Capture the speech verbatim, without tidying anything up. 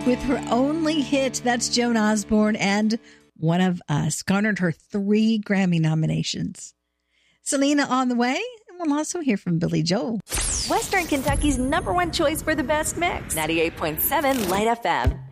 with her only hit. That's Joan Osborne and One of Us. Garnered her three Grammy nominations. Selena on the way, and we'll also hear from Billy Joel. Western Kentucky's number one choice for the best mix. ninety-eight point seven Light F M.